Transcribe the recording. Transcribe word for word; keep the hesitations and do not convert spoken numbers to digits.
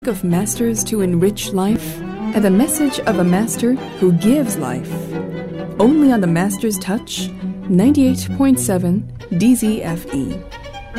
Of masters to enrich life, and the message of a master who gives life. Only on the Master's Touch, ninety-eight point seven D Z F E.